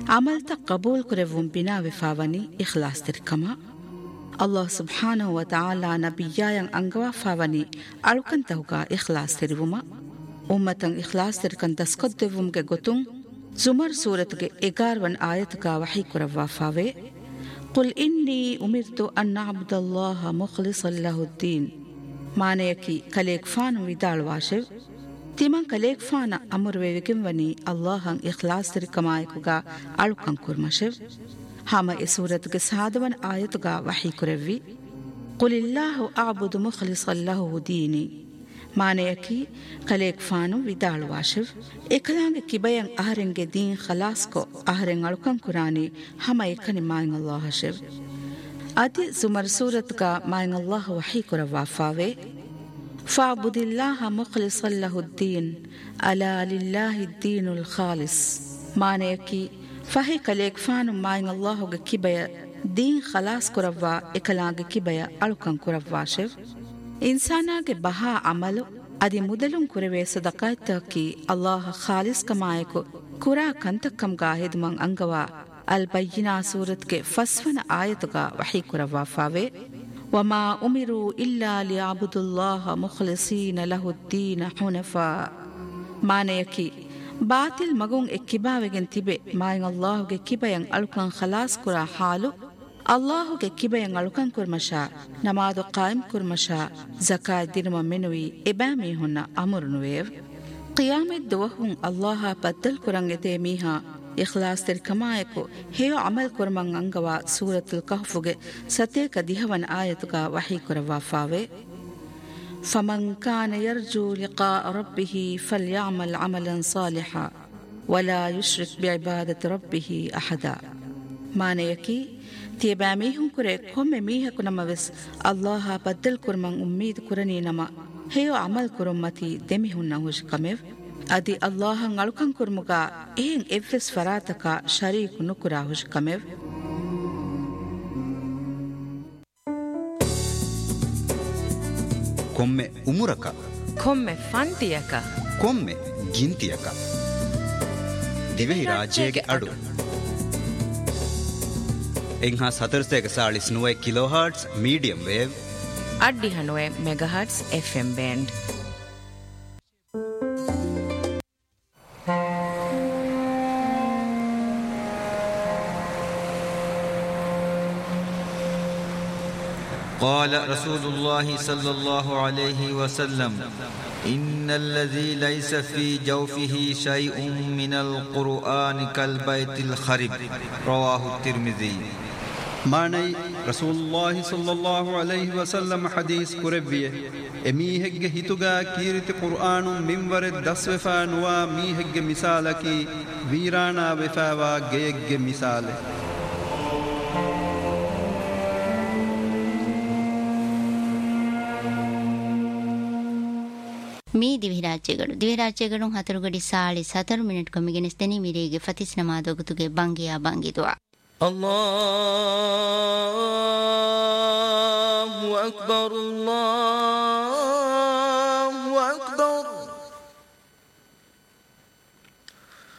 ಅಮಲ್ತ ಕಬೂಲ್ ಕುರೆವುಂ ಬಿನಾ ವಿಫಾವನಿ ಇಖ್ಲಾಸ್ ತಿರ್ಕಮ ಅಲ್ಲಾಹ್ ಸುಬ್ಹಾನಹು ವ ತಆಲಾ ನಬಿಯಾಯಂ ಅಂಗವಾ ಫಾವನಿ ಅಳುಕಂತಹುಗಾ ಇಖ್ಲಾಸ್ ತಿರುವುಮ ಉಮ್ಮತಂ ಇಖ್ಲಾಸ್ ತಿರ್ಕನ್ ದಸ್ಕೊದ್ದೆವುಂಗೆ ಗೊತುಂ ಜುಮರ್ ಸೂರತ್ಗೆ 11 ಆಯತುಗಾ ವಹಿ ಕುರವ್ವಾ ಫಾವೆ قل إني أمرت أن أعبد الله مخلصا له الدين ಮಾನೆಯಕಿ ಕಲೇಗ್ ಫಾನು ವಿದಾಳ್ ವಾಶೆವ್ ತಿಮನ್ ಕಲೇಗ್ ಫಾನ ಅಮುರ್ವೆ ವಿಕಿಂವನಿ ಅಲ್ಲಾಹಂ ಇಖ್ಲಾಸ್ ತಿರ್ಕಮಾಯಕುಗ ಅಳುಕಂ ಕುರ್ಮಶೆವ್ ಹಾಮ ಈ ಸೂರತ್ಗೆ ಸಾದವನ್ ಆಯತುಗ ವಹಿ ಕುರೆವ್ವಿ ಕುಲಿಲ್ಲಾಹು ಅಅಬುದು ಮುಖ್ಲಿಸನ್ ಲಹು ದೀನಿ ಮಾನೆಯಕಿ ಕಲೇಗ್ ಫಾನು ವಿದಾಳ್ ವಾಶೆವ್ ಏಕಲಾಂಗೆ ಕಿಬಯಂ ಅಹರೆಂಗೆ ದೀನ್ ಖಲಾಸ್ಕೊ ಅಹರೆಂ ಅಳುಕಂ ಕುರಾನಿ ಹಮ ಏಕನಿ ಮಾಯಂ ಅಲ್ಲಾಹ ಶೆವ್ ಅದಿ ಜುಮರ್ ಸೂರತ್ಗ ಮಾಯಂ ಅಲ್ಲಾಹ ವಹಿ ಕುರವ್ವಾ ಫಾವೆ فاعبد الله مخلصا له الدين ألا لله الدين الخالص معنيكي فهي كليك فانو ماين الله كيبيا دين خلاص كروا إكلاغ كيبيا ألوكان كروا شف إنسانا بها عملو أدي مدلون كروي صدقاتكي الله خالص كمايكو كرا كنتكم غاهد من أنغوا البينا سورة فسفن آياتك وحي كروا فاوي وما أمروا إلا ليعبدوا الله مخلصين له الدين حنفاء معنيكي باطل مغون اكباوغن تبه ماين الله كيبين ألوكان خلاص كرا حالو الله كيبين ألوكان كرمشا نماذ قائم كرمشا زكاة ديرم منوي إبامي هنا أمر نويف قيام الدوهم الله بدل كران يتيميها إخلاص تركمايكو هيو عمل كرمان أنغوا سورة الكهف ستيك ديهوان آياتك وحي كروا فاوي فمن كان يرجو لقاء ربه فليعمل عملا صالحا ولا يشرك بعبادة ربه أحدا معنيكي تيباميهم كره كم ميها كنموس الله بدل كرمان أميد كرني نما هيو عمل كرمتي دميهن نهوش كميف ಅದಿ ಅಲ್ಲಾಹಂ ಅಳುಕಂ ಕುರ್ಮುಗ ಏನ್ ಎಫ್ಎಸ್ ಫರಾತಕ ಶರೀಕ್ ನುಕುರಾ ಹುಷ್ ಕಮೆವ್ ಕೊಮ್ಮೆ ಉಮುರಕ ಕೊಮ್ಮೆ ಫಂತಿಯಕ ಕೊಮ್ಮೆ ಗಿಂತಿಯಕ ದಿವೆಹಿ ರಾಜ್ಯಗೆ ಅಡು ಎಂಹಾ ಸತರ್ಸೆಗ ಸಾಳಿಸ್ ನುವೆ ಕಿಲೋ ಹರ್ಟ್ಸ್ ಮೀಡಿಯಂ ವೇವ್ ಅಡ್ಡಿ ಹನುವೆ ಮೆಗಾ ಹರ್ಟ್ಸ್ ಎಫ್ಎಂ ಬ್ಯಾಂಡ್ قال رسول الله صلى الله عليه وسلم إن الذي ليس في جوفه شيء من القرآن كالبيت الخرب رواه الترمذي ماني رسول الله صلى الله عليه وسلم حديث كربيه اميهج هيتوغا كيرت قرآن منور دسوفا نوا ميهج مثالكي ويرانا وفاوا گيج مثال ಮೀ ದಿವಿರಾಜ್ಯಗಳು ಹತರುಗಡಿ ಸಾಳಿ 17 ಮಿನಿಟ್ ಕೊಮ್ಮಿಗೆನಿಸ್ ದೆನಿ ಮಿರಿಗೆ ಫತಿಸ್ ನಮಾದೊಗುತುಗೆ ಬಂಗಿಯ ಬಂಗಿದುವ ಅಲ್ಲಾಹು ಅಕ್ಬರ್ ಅಲ್ಲಾಹು